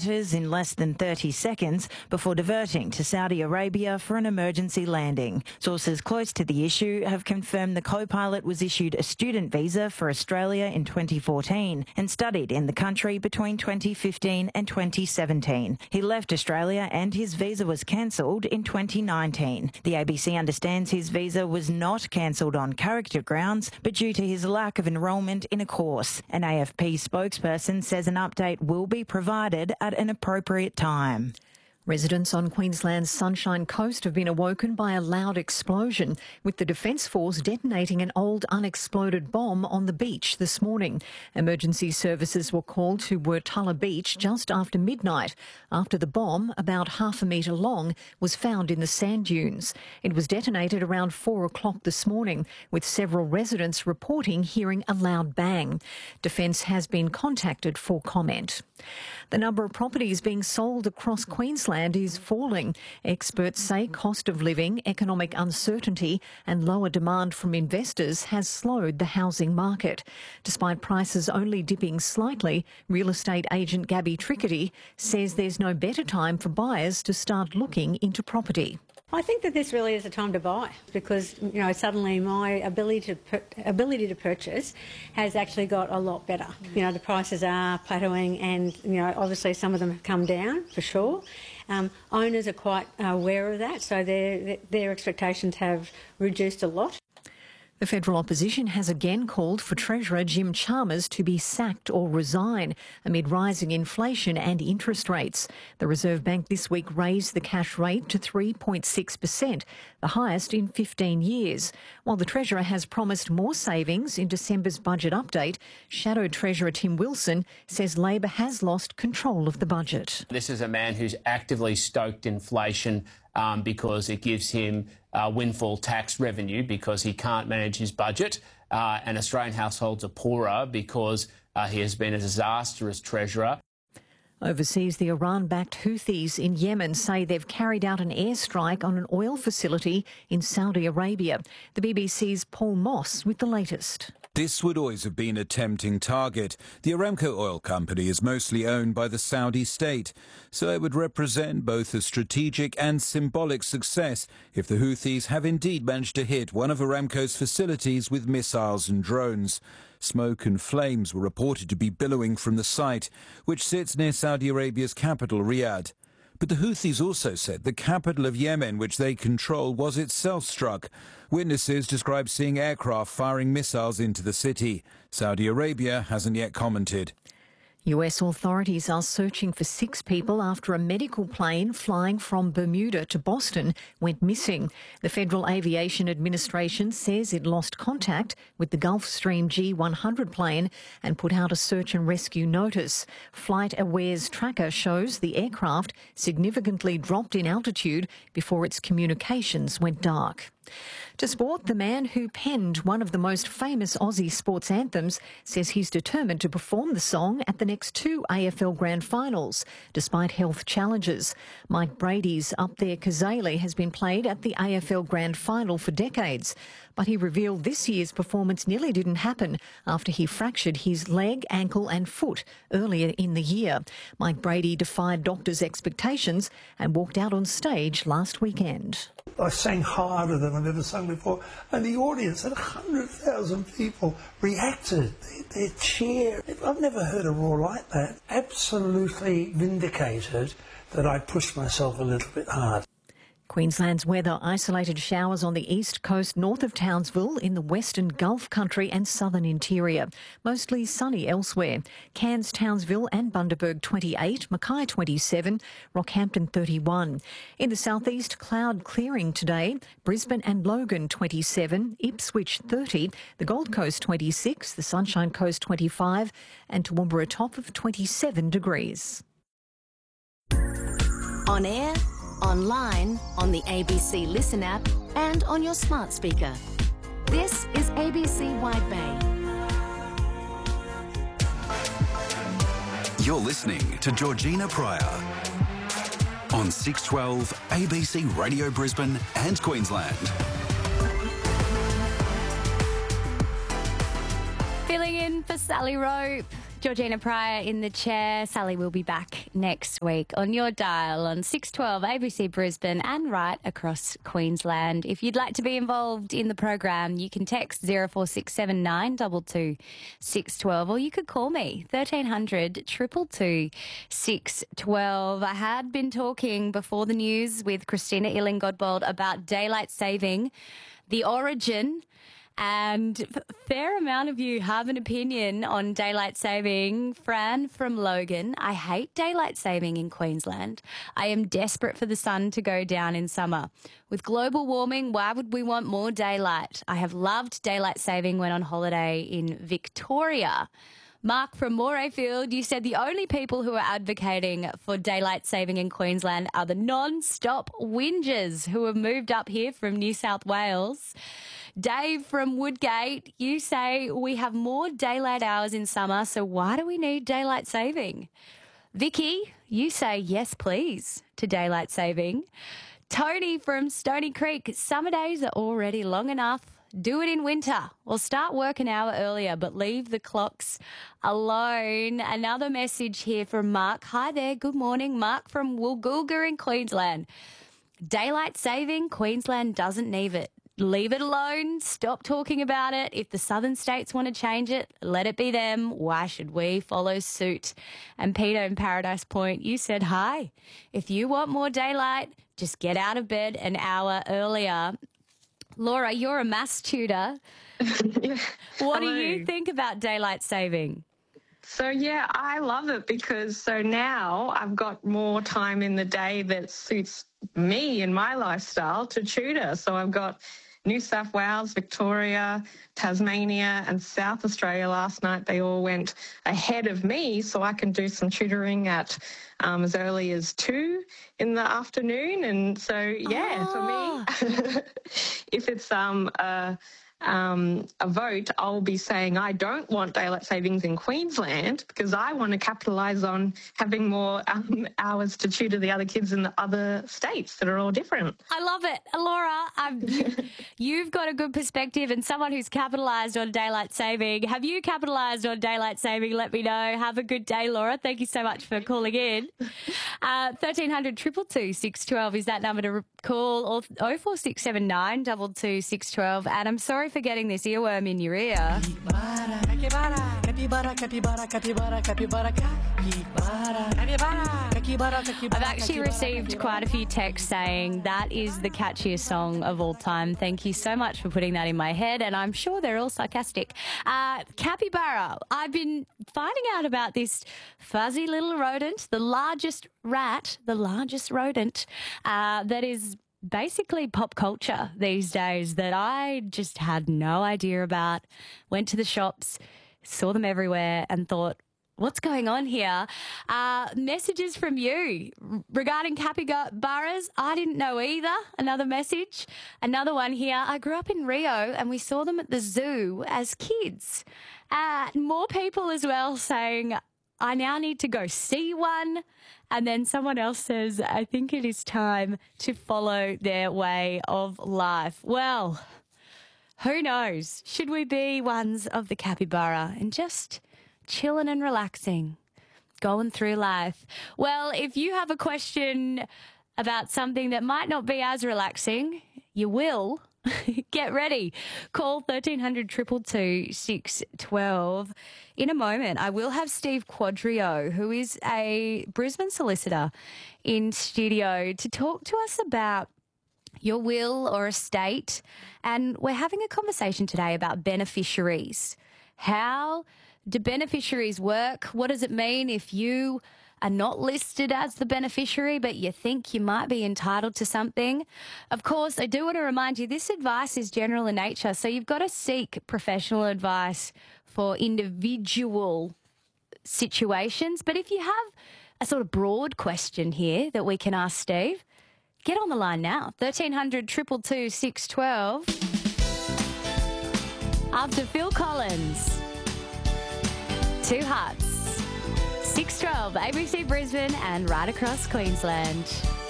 kilometres in less than 30 seconds before diverting to Saudi Arabia for an emergency landing. Sources close to the issue have confirmed the co-pilot was issued a student visa for Australia in 2014 and studied in the country between 2015 and 2017. He left Australia and his visa was cancelled in 2019. The ABC understands his visa was not cancelled on character grounds, but due to his lack of enrolment in a course. An AFP spokesperson says an update will be provided at an appropriate time. Residents on Queensland's Sunshine Coast have been awoken by a loud explosion, with the Defence Force detonating an old unexploded bomb on the beach this morning. Emergency services were called to Wertulla Beach just after midnight, after the bomb, about half a metre long, was found in the sand dunes. It was detonated around 4 o'clock this morning, with several residents reporting hearing a loud bang. Defence has been contacted for comment. The number of properties being sold across Queensland is falling. Experts say cost of living, economic uncertainty and lower demand from investors has slowed the housing market. Despite prices only dipping slightly, real estate agent Gabby Trickety says there's no better time for buyers to start looking into property. I think that this really is a time to buy because, suddenly my ability to purchase has actually got a lot better. The prices are plateauing and, obviously some of them have come down for sure. Owners are quite aware of that, so their expectations have reduced a lot. The federal opposition has again called for Treasurer Jim Chalmers to be sacked or resign amid rising inflation and interest rates. The Reserve Bank this week raised the cash rate to 3.6%, the highest in 15 years. While the Treasurer has promised more savings in December's budget update, Shadow Treasurer Tim Wilson says Labor has lost control of the budget. This is a man who's actively stoked inflation because it gives him windfall tax revenue because he can't manage his budget, and Australian households are poorer because he has been a disastrous treasurer. Overseas, the Iran-backed Houthis in Yemen say they've carried out an airstrike on an oil facility in Saudi Arabia. The BBC's Paul Moss with the latest. This would always have been a tempting target. The Aramco oil company is mostly owned by the Saudi state, so it would represent both a strategic and symbolic success if the Houthis have indeed managed to hit one of Aramco's facilities with missiles and drones. Smoke and flames were reported to be billowing from the site, which sits near Saudi Arabia's capital, Riyadh. But the Houthis also said the capital of Yemen, which they control, was itself struck. Witnesses describe seeing aircraft firing missiles into the city. Saudi Arabia hasn't yet commented. US authorities are searching for 6 people after a medical plane flying from Bermuda to Boston went missing. The Federal Aviation Administration says it lost contact with the Gulfstream G100 plane and put out a search and rescue notice. FlightAware's tracker shows the aircraft significantly dropped in altitude before its communications went dark. To sport, the man who penned one of the most famous Aussie sports anthems says he's determined to perform the song at the next 2 AFL Grand Finals, despite health challenges. Mike Brady's Up There Kazali has been played at the AFL Grand Final for decades, but he revealed this year's performance nearly didn't happen after he fractured his leg, ankle and foot earlier in the year. Mike Brady defied doctors' expectations and walked out on stage last weekend. I sang harder than I've ever sung before, and the audience, at 100,000 people, reacted. They cheered. I've never heard a roar like that. Absolutely vindicated that I pushed myself a little bit hard. Queensland's weather: isolated showers on the east coast north of Townsville, in the western Gulf country and southern interior. Mostly sunny elsewhere. Cairns, Townsville and Bundaberg 28, Mackay 27, Rockhampton 31. In the southeast, cloud clearing today. Brisbane and Logan 27, Ipswich 30, the Gold Coast 26, the Sunshine Coast 25 and Toowoomba a top of 27 degrees. On air, online, on the ABC Listen app and on your smart speaker. This is ABC Wide Bay. You're listening to Georgina Pryor on 612 ABC Radio Brisbane and Queensland. Filling in for Sally Rope. Georgina Pryor in the chair. Sally will be back next week on your dial on 612 ABC Brisbane and right across Queensland. If you'd like to be involved in the program, you can text 0467 222 612 or you could call me 1300 222 612. I had been talking before the news with Christina Illing-Godbold about daylight saving, the origin, and a fair amount of you have an opinion on daylight saving. Fran from Logan: I hate daylight saving in Queensland. I am desperate for the sun to go down in summer. With global warming, why would we want more daylight? I have loved daylight saving when on holiday in Victoria. Mark from Morayfield, you said the only people who are advocating for daylight saving in Queensland are the non-stop whingers who have moved up here from New South Wales. Dave from Woodgate, you say we have more daylight hours in summer, so why do we need daylight saving? Vicky, you say yes, please, to daylight saving. Tony from Stony Creek, summer days are already long enough. Do it in winter or start work an hour earlier, but leave the clocks alone. Another message here from Mark. Hi there. Good morning. Mark from Woolgoolga in Queensland. Daylight saving, Queensland doesn't need it. Leave it alone. Stop talking about it. If the southern states want to change it, let it be them. Why should we follow suit? And Peter in Paradise Point, you said hi. If you want more daylight, just get out of bed an hour earlier. Laura, you're a maths tutor. What do you think about daylight saving? So, yeah, I love it because now I've got more time in the day that suits me and my lifestyle to tutor. So I've got New South Wales, Victoria, Tasmania and South Australia last night. They all went ahead of me, so I can do some tutoring at as early as 2 in the afternoon. And so, yeah, for me, if it's a vote, I'll be saying I don't want daylight savings in Queensland because I want to capitalise on having more hours to tutor the other kids in the other states that are all different. I love it. Laura, you've got a good perspective and someone who's capitalised on daylight saving. Have you capitalised on daylight saving? Let me know. Have a good day, Laura. Thank you so much for calling in. 1300 222 612 is that number to call, or 04679 222 612. And I'm sorry for getting this earworm in your ear. I've actually received quite a few texts saying that is the catchiest song of all time. Thank you so much for putting that in my head, and I'm sure they're all sarcastic. Capybara. I've been finding out about this fuzzy little rodent, the largest rodent that is basically pop culture these days that I just had no idea about. Went to the shops, saw them everywhere and thought, what's going on here? Messages from you regarding capybaras. I didn't know either. Another message. Another one here. I grew up in Rio and we saw them at the zoo as kids. More people as well saying, I now need to go see one. And then someone else says, I think it is time to follow their way of life. Well, who knows? Should we be ones of the capybara and just chilling and relaxing, going through life? Well, if you have a question about something that might not be as relaxing, you will. Get ready. Call 1300 222 612. In a moment, I will have Steve Quadrio, who is a Brisbane solicitor, in studio to talk to us about your will or estate. And we're having a conversation today about beneficiaries. How do beneficiaries work? What does it mean if you are not listed as the beneficiary, but you think you might be entitled to something? Of course, I do want to remind you, this advice is general in nature, so you've got to seek professional advice for individual situations. But if you have a sort of broad question here that we can ask Steve, get on the line now. 1300 222 612. After Phil Collins, Two Hearts. 612 ABC Brisbane and right across Queensland.